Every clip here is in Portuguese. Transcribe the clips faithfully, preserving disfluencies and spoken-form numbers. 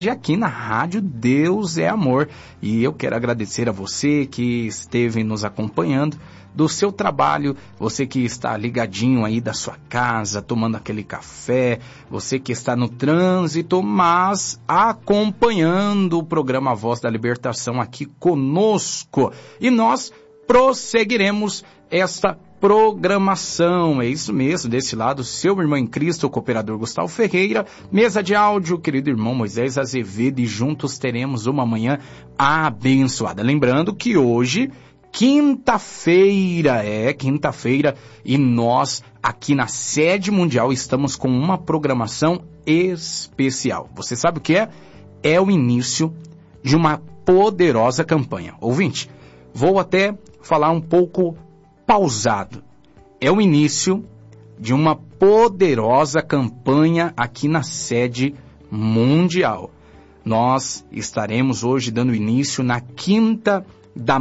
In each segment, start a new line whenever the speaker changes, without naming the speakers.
aqui na Rádio Deus é Amor. E eu quero agradecer a você que esteve nos acompanhando do seu trabalho, você que está ligadinho aí da sua casa, tomando aquele café, você que está no trânsito, mas acompanhando o programa Voz da Libertação aqui conosco. E nós prosseguiremos esta programação, é isso mesmo, desse lado, seu irmão em Cristo, o cooperador Gustavo Ferreira, mesa de áudio, querido irmão Moisés Azevedo, e juntos teremos uma manhã abençoada. Lembrando que hoje, quinta-feira, é quinta-feira, e nós aqui na sede mundial estamos com uma programação especial. Você sabe o que é? É o início de uma poderosa campanha. Ouvinte, vou até falar um pouco pausado. É o início de uma poderosa campanha aqui na sede mundial. Nós estaremos hoje dando início na quinta da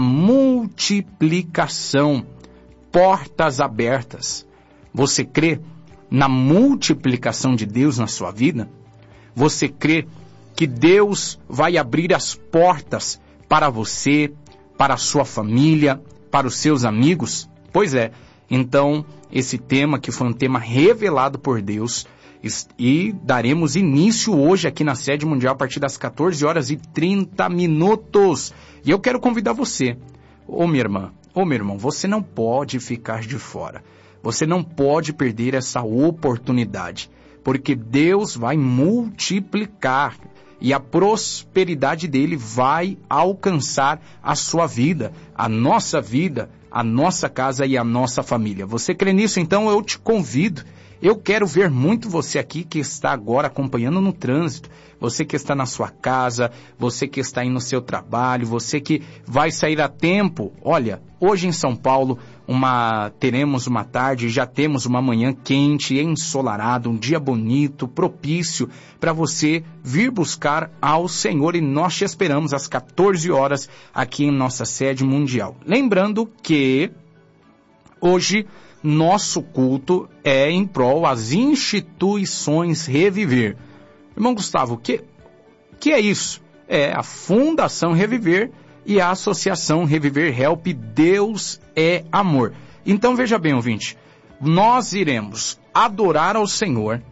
multiplicação, portas abertas. Você crê na multiplicação de Deus na sua vida? Você crê que Deus vai abrir as portas para você, para a sua família, para os seus amigos? Pois é, então esse tema que foi um tema revelado por Deus e daremos início hoje aqui na sede mundial a partir das quatorze horas e trinta minutos. E eu quero convidar você, ô minha irmã, ô meu irmão, você não pode ficar de fora. Você não pode perder essa oportunidade, porque Deus vai multiplicar e a prosperidade dele vai alcançar a sua vida, a nossa vida, a nossa casa e a nossa família. Você crê nisso? Então eu te convido. Eu quero ver muito você aqui que está agora acompanhando no trânsito, você que está na sua casa, você que está aí no seu trabalho, você que vai sair a tempo. Olha, hoje em São Paulo uma, teremos uma tarde, já temos uma manhã quente, ensolarada, um dia bonito, propício para você vir buscar ao Senhor, e nós te esperamos às quatorze horas aqui em nossa sede mundial. Lembrando que hoje nosso culto é em prol às instituições Reviver. Irmão Gustavo, o que, que é isso? É a Fundação Reviver e a Associação Reviver Help Deus é Amor. Então veja bem, ouvinte, nós iremos adorar ao Senhor,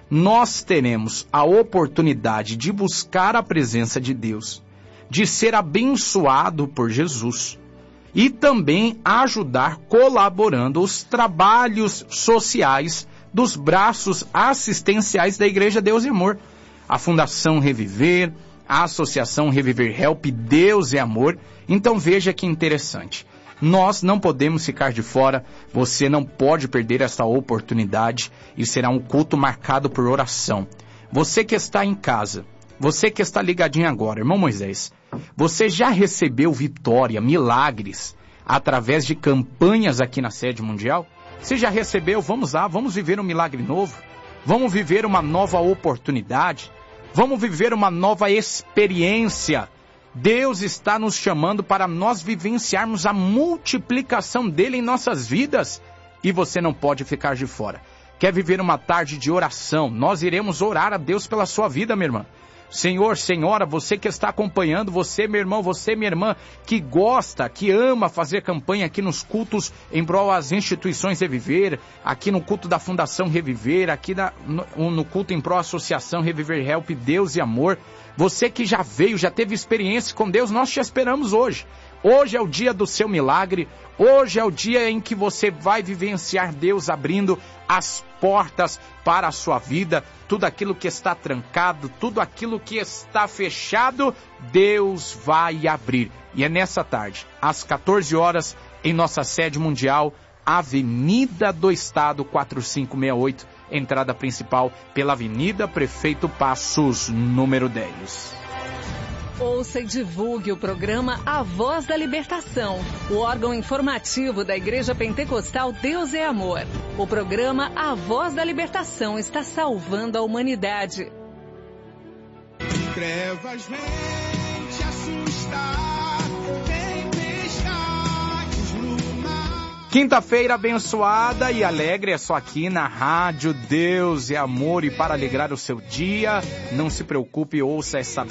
nós teremos a oportunidade de buscar a presença de Deus, de ser abençoado por Jesus, e também ajudar colaborando os trabalhos sociais dos braços assistenciais da Igreja Deus e Amor. A Fundação Reviver, a Associação Reviver Help Deus e Amor. Então veja que interessante. Nós não podemos ficar de fora, você não pode perder essa oportunidade, e será um culto marcado por oração. Você que está em casa, você que está ligadinho agora, irmão Moisés, você já recebeu vitória, milagres, através de campanhas aqui na sede mundial? Você já recebeu? Vamos lá, vamos viver um milagre novo, vamos viver uma nova oportunidade, vamos viver uma nova experiência. Deus está nos chamando para nós vivenciarmos a multiplicação dele em nossas vidas, e você não pode ficar de fora. Quer viver uma tarde de oração? Nós iremos orar a Deus pela sua vida, minha irmã. Senhor, senhora, você que está acompanhando, você, meu irmão, você, minha irmã, que gosta, que ama fazer campanha aqui nos cultos em prol às instituições Reviver, aqui no culto da Fundação Reviver, aqui na, no, no culto em prol à Associação Reviver Help Deus e Amor, você que já veio, já teve experiência com Deus, nós te esperamos hoje. Hoje é o dia do seu milagre, hoje é o dia em que você vai vivenciar Deus abrindo as portas para a sua vida. Tudo aquilo que está trancado, tudo aquilo que está fechado, Deus vai abrir. E é nessa tarde, às quatorze horas, em nossa sede mundial, Avenida do Estado quatro cinco seis oito, entrada principal pela Avenida Prefeito Passos, número dez.
Ouça e divulgue o programa A Voz da Libertação, o órgão informativo da Igreja Pentecostal Deus é Amor. O programa A Voz da Libertação está salvando a humanidade.
Trevas vêm te assustar, tempestades no mar.
Quinta-feira abençoada e alegre é só aqui na Rádio Deus é Amor. E para alegrar o seu dia, não se preocupe, ouça essa